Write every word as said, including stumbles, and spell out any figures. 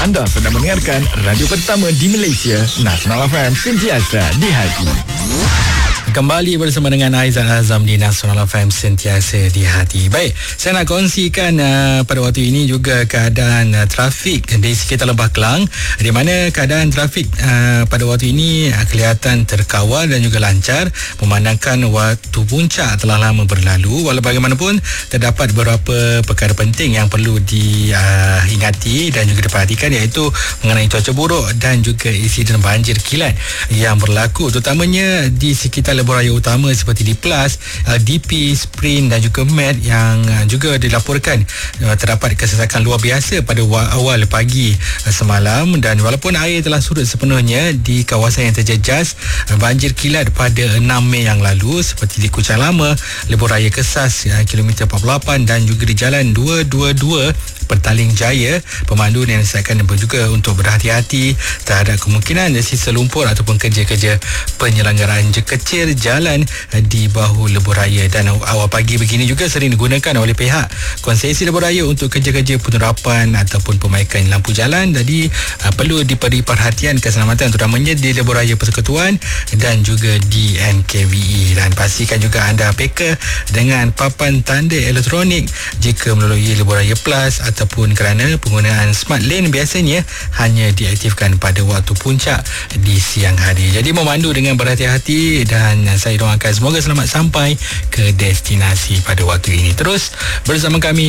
Anda sedang mendengarkan radio pertama di Malaysia, Nasional F M, sentiasa di hati. Kembali bersama dengan Aizan Azam di Nasional F M, sentiasa di hati. Baik, saya nak kongsikan uh, pada waktu ini juga keadaan uh, trafik di sekitar Lembah Kelang, di mana keadaan trafik uh, pada waktu ini uh, kelihatan terkawal dan juga lancar, memandangkan waktu puncak telah lama berlalu. Walau bagaimanapun, terdapat beberapa perkara penting yang perlu diingati uh, dan juga diperhatikan, iaitu mengenai cuaca buruk dan juga insiden banjir kilat yang berlaku, terutamanya di sekitar lebuh raya utama seperti di Plus, D P, Sprint dan juga Met, yang juga dilaporkan terdapat kesesakan luar biasa pada awal pagi semalam. Dan walaupun air telah surut sepenuhnya di kawasan yang terjejas banjir kilat pada enam Mei yang lalu, seperti di Kuching Lama, Lebuh Raya Kesas kilometer empat puluh lapan dan juga di Jalan dua dua dua Pertaling Jaya, pemandu yang disediakan juga untuk berhati-hati terhadap kemungkinan sisa lumpur ataupun kerja-kerja penyelenggaraan kecil jalan di bahu lebuh raya. Dan awal pagi begini juga sering digunakan oleh pihak konsesi lebuh raya untuk kerja-kerja penerapan ataupun pemaikan lampu jalan. Jadi uh, perlu diberi perhatian keselamatan, terutamanya di lebuh raya Persekutuan dan juga di N K V E. Dan pastikan juga anda peka dengan papan tanda elektronik jika melalui lebuh raya Plus, ataupun kerana penggunaan smart lane biasanya hanya diaktifkan pada waktu puncak di siang hari. Jadi memandu dengan berhati-hati, dan saya doakan semoga selamat sampai ke destinasi pada waktu ini. Terus bersama kami